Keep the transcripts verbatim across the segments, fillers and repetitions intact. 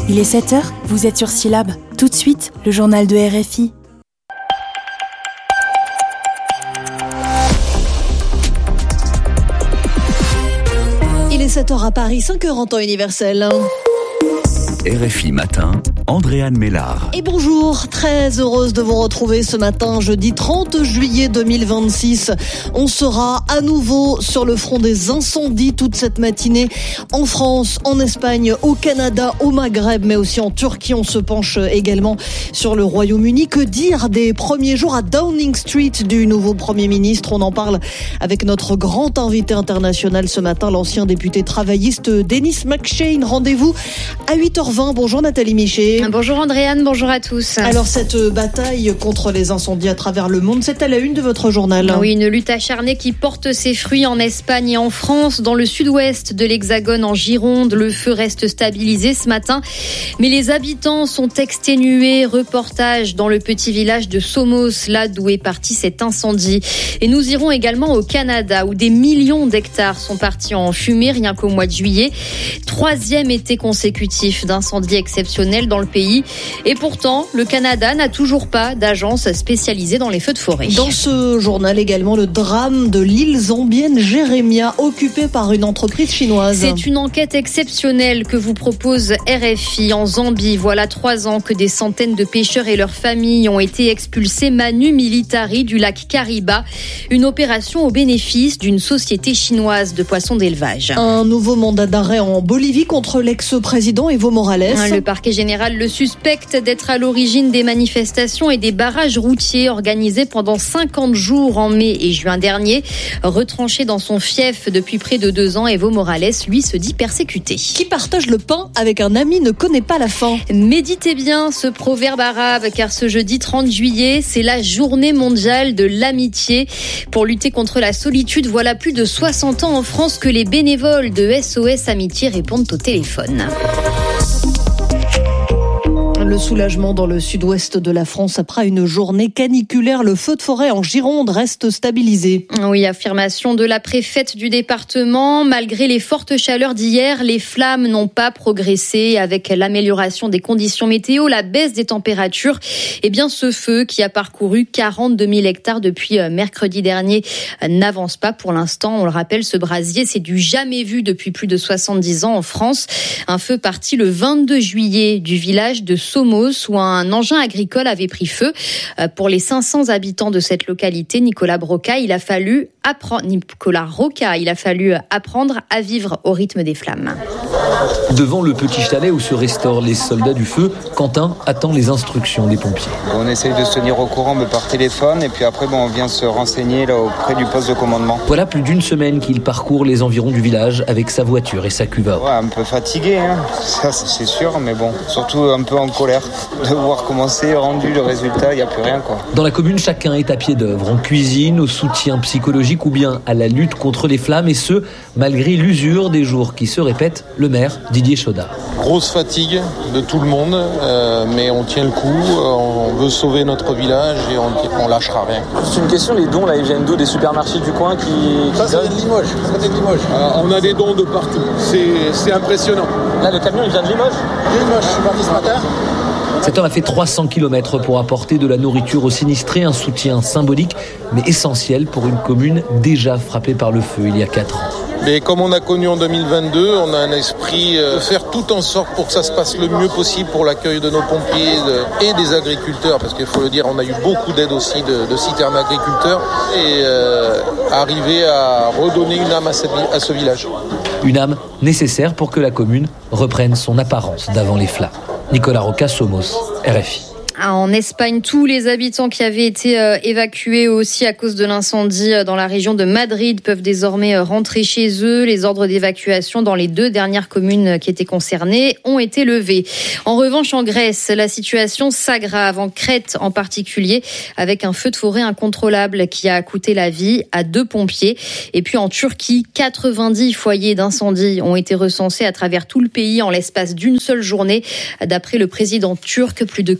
Il est sept heures, vous êtes sur Syllab. Tout de suite, le journal de R F I. Il est sept heures à Paris, cinq heures en temps universel. R F I Matin, Andréane Mélard. Et bonjour, très heureuse de vous retrouver ce matin, jeudi trente juillet deux mille vingt-six. On sera à nouveau sur le front des incendies toute cette matinée en France, en Espagne, au Canada, au Maghreb, mais aussi en Turquie. On se penche également sur le Royaume-Uni. Que dire des premiers jours à Downing Street du nouveau Premier ministre? On en parle avec notre grand invité international ce matin, l'ancien député travailliste Denis McShane. Rendez-vous à huit heures vingt. Bonjour Nathalie Michet. Bonjour Andréane, bonjour à tous. Alors cette bataille contre les incendies à travers le monde, c'est à la une de votre journal. Oui, une lutte acharnée qui porte ses fruits en Espagne et en France. Dans le sud-ouest de l'Hexagone, en Gironde, le feu reste stabilisé ce matin. Mais les habitants sont exténués. Reportage dans le petit village de Somos, là d'où est parti cet incendie. Et nous irons également au Canada, où des millions d'hectares sont partis en fumée rien qu'au mois de juillet. Troisième été consécutif d'un incendie exceptionnel dans le pays. Et pourtant, le Canada n'a toujours pas d'agence spécialisée dans les feux de forêt. Dans ce journal également, le drame de l'île zambienne Jérémia, occupée par une entreprise chinoise. C'est une enquête exceptionnelle que vous propose R F I en Zambie. Voilà trois ans que des centaines de pêcheurs et leurs familles ont été expulsés manu militari du lac Kariba. Une opération au bénéfice d'une société chinoise de poissons d'élevage. Un nouveau mandat d'arrêt en Bolivie contre l'ex-président Evo Morales. Le parquet général le suspecte d'être à l'origine des manifestations et des barrages routiers organisés pendant cinquante jours en mai et juin dernier. Retranché dans son fief depuis près de deux ans, Evo Morales, lui, se dit persécuté. Qui partage le pain avec un ami ne connaît pas la faim. Méditez bien ce proverbe arabe, car ce jeudi trente juillet, c'est la journée mondiale de l'amitié. Pour lutter contre la solitude, voilà plus de soixante ans en France que les bénévoles de S O S Amitié répondent au téléphone. Le soulagement dans le sud-ouest de la France après une journée caniculaire. Le feu de forêt en Gironde reste stabilisé. Oui, affirmation de la préfète du département. Malgré les fortes chaleurs d'hier, les flammes n'ont pas progressé. Avec l'amélioration des conditions météo, la baisse des températures, eh bien ce feu qui a parcouru quarante-deux mille hectares depuis mercredi dernier n'avance pas pour l'instant. On le rappelle, ce brasier, c'est du jamais vu depuis plus de soixante-dix ans en France. Un feu parti le vingt-deux juillet du village de Somos, où un engin agricole avait pris feu. Pour les cinq cents habitants de cette localité, Nicolas Broca, il a fallu apprendre, Nicolas Roca, il a fallu apprendre à vivre au rythme des flammes. Devant le petit chalet où se restaurent les soldats du feu, Quentin attend les instructions des pompiers. On essaye de se tenir au courant par téléphone et puis après bon, on vient se renseigner là, auprès du poste de commandement. Voilà plus d'une semaine qu'il parcourt les environs du village avec sa voiture et sa cuve à eau. Ouais, un peu fatigué, hein. Ça c'est sûr, mais bon, surtout un peu en colère de voir comment c'est rendu le résultat, il n'y a plus rien quoi. Dans la commune, chacun est à pied d'œuvre, en cuisine, au soutien psychologique ou bien à la lutte contre les flammes, et ce, malgré l'usure des jours qui se répètent. Le maire, Didier Chaudard. Grosse fatigue de tout le monde, euh, mais on tient le coup, on veut sauver notre village et on, on lâchera rien. C'est une question, les dons là, ils viennent d'où? Des supermarchés du coin qui... Ça, ça vient de Limoges, ça vient de Limoges. Euh, on a des dons de partout, c'est, c'est impressionnant. Là, le camion, il vient de Limoges? Limoges, je suis parti ce matin. Cet homme a fait trois cents kilomètres pour apporter de la nourriture aux sinistrés, un soutien symbolique mais essentiel pour une commune déjà frappée par le feu il y a quatre ans. Mais comme on a connu en deux mille vingt-deux, on a un esprit de faire tout en sorte pour que ça se passe le mieux possible pour l'accueil de nos pompiers de, et des agriculteurs, parce qu'il faut le dire, on a eu beaucoup d'aide aussi de, de citernes agriculteurs, et euh, arriver à redonner une âme à, cette, à ce village. Une âme nécessaire pour que la commune reprenne son apparence d'avant les flammes. Nicolas Roca, Somos, R F I. En Espagne, tous les habitants qui avaient été euh, évacués aussi à cause de l'incendie euh, dans la région de Madrid peuvent désormais euh, rentrer chez eux. Les ordres d'évacuation dans les deux dernières communes euh, qui étaient concernées ont été levés. En revanche, en Grèce, la situation s'aggrave, en Crète en particulier, avec un feu de forêt incontrôlable qui a coûté la vie à deux pompiers. Et puis en Turquie, quatre-vingt-dix foyers d'incendie ont été recensés à travers tout le pays en l'espace d'une seule journée. D'après le président turc, plus de quatre-vingts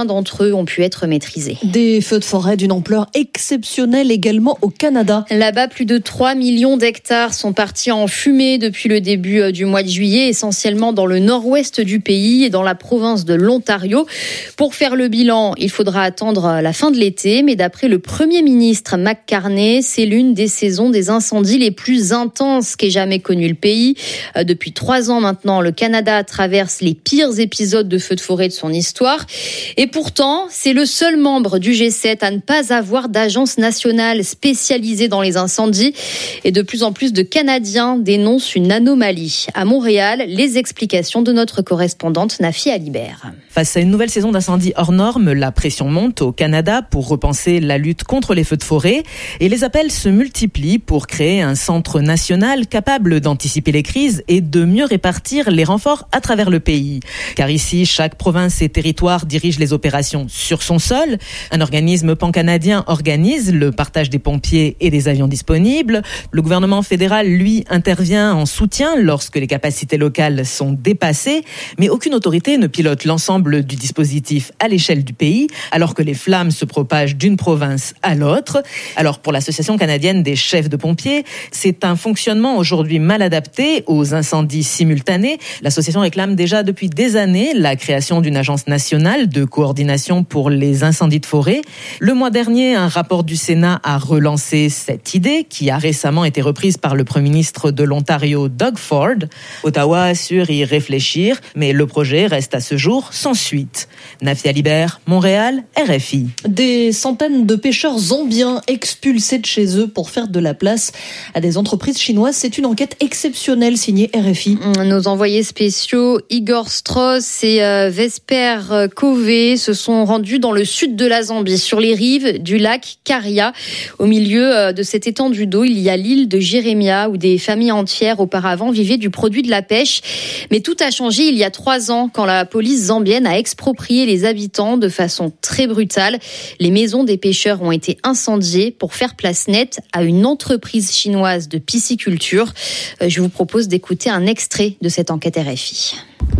l'un d'entre eux ont pu être maîtrisés. Des feux de forêt d'une ampleur exceptionnelle également au Canada. Là-bas, plus de trois millions d'hectares sont partis en fumée depuis le début du mois de juillet, essentiellement dans le nord-ouest du pays et dans la province de l'Ontario. Pour faire le bilan, il faudra attendre la fin de l'été, mais d'après le Premier ministre Mac Carney, c'est l'une des saisons des incendies les plus intenses qu'ait jamais connu le pays. Depuis trois ans maintenant, le Canada traverse les pires épisodes de feux de forêt de son histoire. Et pourtant, c'est le seul membre du G sept à ne pas avoir d'agence nationale spécialisée dans les incendies. Et de plus en plus de Canadiens dénoncent une anomalie. À Montréal, les explications de notre correspondante Nafi Alibert. Face à une nouvelle saison d'incendies hors normes, la pression monte au Canada pour repenser la lutte contre les feux de forêt et les appels se multiplient pour créer un centre national capable d'anticiper les crises et de mieux répartir les renforts à travers le pays. Car ici, chaque province et territoire dirige les opérations sur son sol. Un organisme pan-canadien organise le partage des pompiers et des avions disponibles. Le gouvernement fédéral, lui, intervient en soutien lorsque les capacités locales sont dépassées, mais aucune autorité ne pilote l'ensemble du dispositif à l'échelle du pays, alors que les flammes se propagent d'une province à l'autre. Alors pour l'Association canadienne des chefs de pompiers, c'est un fonctionnement aujourd'hui mal adapté aux incendies simultanés. L'association réclame déjà depuis des années la création d'une agence nationale de coordination pour les incendies de forêt. Le mois dernier, un rapport du Sénat a relancé cette idée qui a récemment été reprise par le Premier ministre de l'Ontario, Doug Ford. Ottawa assure y réfléchir, mais le projet reste à ce jour sans suite. Nafi Alibert, Montréal, R F I. Des centaines de pêcheurs zambiens expulsés de chez eux pour faire de la place à des entreprises chinoises. C'est une enquête exceptionnelle signée R F I. Nos envoyés spéciaux Igor Strauss et euh, Vesper Kové se sont rendus dans le sud de la Zambie, sur les rives du lac Karia. Au milieu euh, de cette étendue d'eau, il y a l'île de Jérémia où des familles entières auparavant vivaient du produit de la pêche. Mais tout a changé il y a trois ans quand la police zambienne a exproprié les habitants de façon très brutale. Les maisons des pêcheurs ont été incendiées pour faire place nette à une entreprise chinoise de pisciculture. Je vous propose d'écouter un extrait de cette enquête R F I.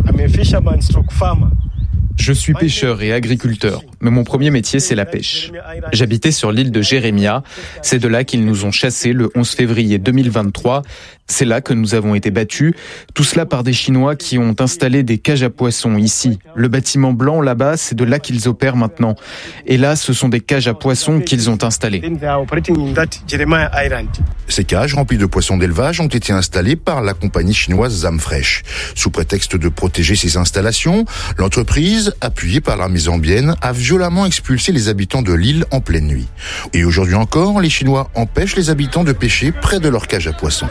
Je suis pêcheur et agriculteur, mais mon premier métier, c'est la pêche. J'habitais sur l'île de Jérémia. C'est de là qu'ils nous ont chassés le onze février deux mille vingt-trois. C'est là que nous avons été battus. Tout cela par des Chinois qui ont installé des cages à poissons ici. Le bâtiment blanc là-bas, c'est de là qu'ils opèrent maintenant. Et là, ce sont des cages à poissons qu'ils ont installées. Ces cages remplies de poissons d'élevage ont été installées par la compagnie chinoise Zamfresh. Sous prétexte de protéger ces installations, l'entreprise, appuyée par l'armée zambienne, a violemment expulsé les habitants de l'île en pleine nuit. Et aujourd'hui encore, les Chinois empêchent les habitants de pêcher près de leurs cages à poissons.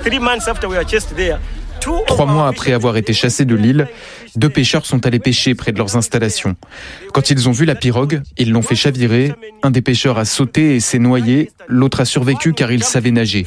Trois mois après avoir été chassés de l'île, deux pêcheurs sont allés pêcher près de leurs installations. Quand ils ont vu la pirogue, ils l'ont fait chavirer. Un des pêcheurs a sauté et s'est noyé. L'autre a survécu car il savait nager.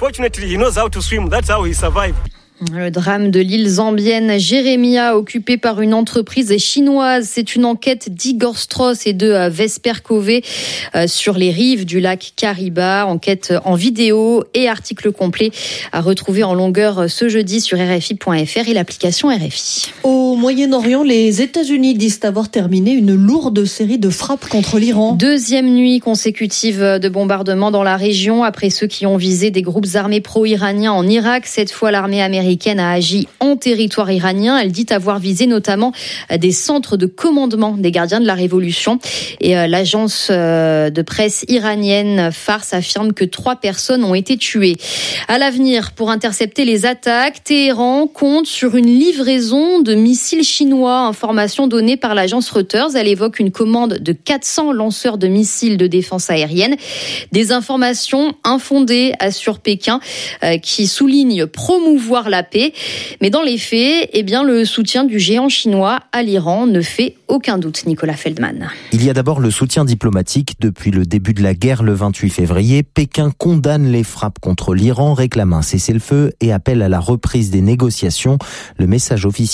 Le drame de l'île zambienne Jérémia, occupée par une entreprise chinoise. C'est une enquête d'Igor Strauss et de Vesper Kové sur les rives du lac Kariba. Enquête en vidéo et article complet à retrouver en longueur ce jeudi sur R F I point F R et l'application R F I. Au Moyen-Orient, les États-Unis disent avoir terminé une lourde série de frappes contre l'Iran. Deuxième nuit consécutive de bombardements dans la région après ceux qui ont visé des groupes armés pro-iraniens en Irak. Cette fois, l'armée américaine américaine a agi en territoire iranien. Elle dit avoir visé notamment des centres de commandement des gardiens de la Révolution. Et l'agence de presse iranienne Fars affirme que trois personnes ont été tuées. À l'avenir, pour intercepter les attaques, Téhéran compte sur une livraison de missiles chinois. Information donnée par l'agence Reuters. Elle évoque une commande de quatre cents lanceurs de missiles de défense aérienne. Des informations infondées, assure Pékin, euh, qui souligne promouvoir la paix. Mais dans les faits, eh bien, le soutien du géant chinois à l'Iran ne fait aucun doute, Nicolas Feldman. Il y a d'abord le soutien diplomatique. Depuis le début de la guerre le vingt-huit février, Pékin condamne les frappes contre l'Iran, réclame un cessez-le-feu et appelle à la reprise des négociations. Le message officiel est clair.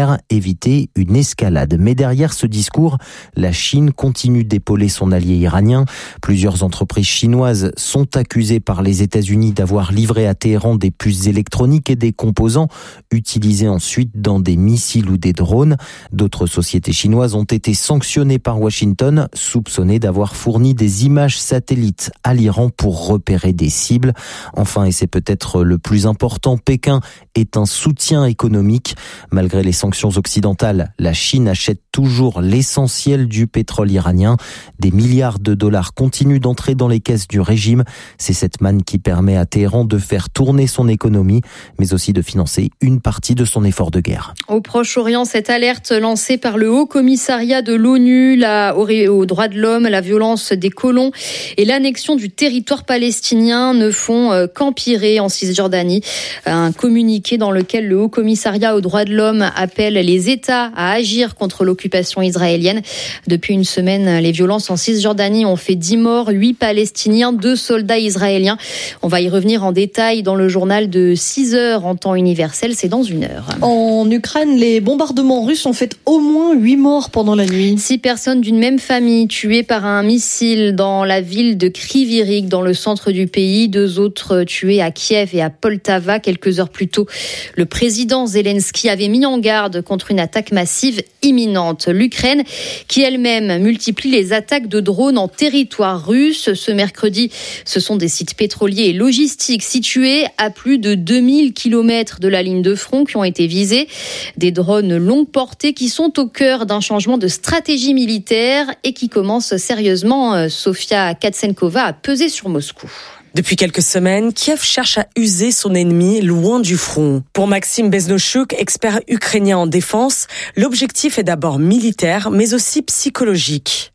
nucléaire, éviter une escalade. Mais derrière ce discours, la Chine continue d'épauler son allié iranien. Plusieurs entreprises chinoises sont accusées par les États-Unis d'avoir livré à Téhéran des puces électroniques et des composants utilisés ensuite dans des missiles ou des drones. D'autres sociétés chinoises ont été sanctionnées par Washington, soupçonnées d'avoir fourni des images satellites à l'Iran pour repérer des cibles. Enfin, et c'est peut-être le plus important, Pékin est un soutien économique. Malgré les sanctions occidentales, la Chine achète toujours l'essentiel du pétrole iranien. Des milliards de dollars continuent d'entrer dans les caisses du régime. C'est cette manne qui permet à Téhéran de faire tourner son économie, mais aussi de financer une partie de son effort de guerre. Au Proche-Orient, cette alerte lancée par le Haut Commissariat de l'ONU la, aux droits de l'homme, la violence des colons et l'annexion du territoire palestinien ne font qu'empirer en Cisjordanie. Un communiqué dans lequel le Haut Commissariat aux droits de l'homme appelle les États à agir contre l'occupation israélienne. Depuis une semaine, les violences en Cisjordanie ont fait dix morts, huit Palestiniens, deux soldats israéliens. On va y revenir en détail dans le journal de six heures en temps universel, c'est dans une heure. En Ukraine, les bombardements russes ont fait au moins huit morts pendant la nuit. Six personnes d'une même famille tuées par un missile dans la ville de Kryvyi Rih, dans le centre du pays. Deux autres tués à Kiev et à Poltava quelques heures plus tôt. Le président Zelensky avait mis en garde contre une attaque massive imminente. L'Ukraine, qui elle-même multiplie les attaques de drones en territoire russe. Ce mercredi, ce sont des sites pétroliers et logistiques situés à plus de deux mille kilomètres de la ligne de front qui ont été visés. Des drones longue portée qui sont au cœur d'un changement de stratégie militaire et qui commencent sérieusement, Sofia Katsenkova, à peser sur Moscou. Depuis quelques semaines, Kiev cherche à user son ennemi loin du front. Pour Maxime Beznochuk, expert ukrainien en défense, l'objectif est d'abord militaire, mais aussi psychologique.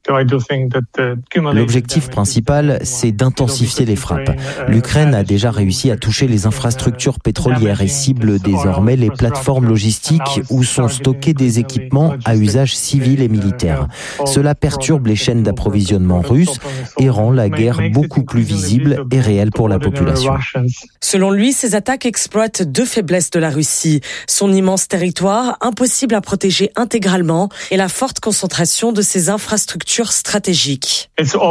L'objectif principal, c'est d'intensifier les frappes. L'Ukraine a déjà réussi à toucher les infrastructures pétrolières et cible désormais les plateformes logistiques où sont stockés des équipements à usage civil et militaire. Cela perturbe les chaînes d'approvisionnement russes et rend la guerre beaucoup plus visible et réelle pour la population. Selon lui, ces attaques exploitent deux faiblesses de la Russie. Son immense territoire, impossible à protéger intégralement, et la forte concentration de ses infrastructures stratégiques.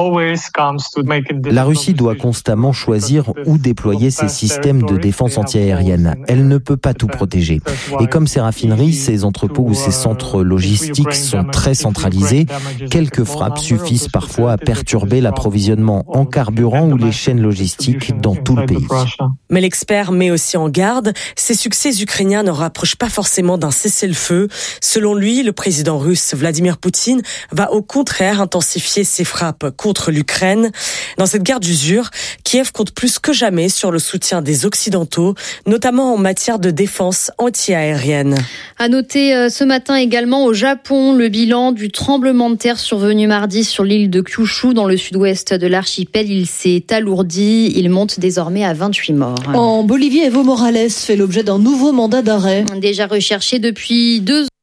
La Russie doit constamment choisir où déployer ses systèmes de défense antiaérienne. Elle ne peut pas tout protéger. Et comme ses raffineries, ses entrepôts ou ses centres logistiques sont très centralisés, quelques frappes suffisent parfois à perturber l'approvisionnement en carburant ou les chaînes logistiques dans tout le pays. Mais l'expert met aussi en garde, ces succès ukrainiens ne rapprochent pas forcément d'un cessez-le-feu. Selon lui, le président russe Vladimir Poutine va au contraire intensifier ses frappes contre l'Ukraine. Dans cette guerre d'usure, Kiev compte plus que jamais sur le soutien des Occidentaux, notamment en matière de défense anti-aérienne. À noter ce matin également au Japon le bilan du tremblement de terre survenu mardi sur l'île de Kyushu dans le sud-ouest de l'archipel. Il s'est alourdi. Il monte désormais à vingt-huit morts. En Bolivie, Evo Morales fait l'objet d'un nouveau mandat d'arrêt. Déjà recherché depuis deux ans.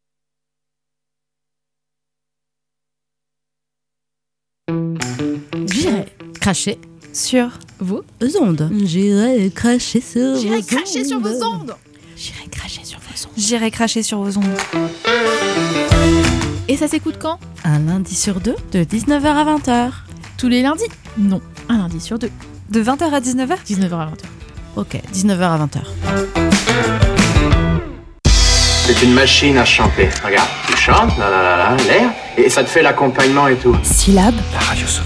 J'irai cracher sur vos ondes. J'irai cracher sur J'irai vos cracher ondes. sur vos ondes. J'irai cracher sur vos ondes. J'irai cracher sur vos ondes. Et ça s'écoute quand ? Un lundi sur deux, de dix-neuf heures à vingt heures. Tous les lundis ? Non, un lundi sur deux. De vingt heures à dix-neuf heures ? dix-neuf heures à vingt heures. Ok, dix-neuf heures à vingt heures. C'est une machine à chanter. Regarde, tu chantes, là, là, là, là, l'air, et ça te fait l'accompagnement et tout. Syllabe. La radio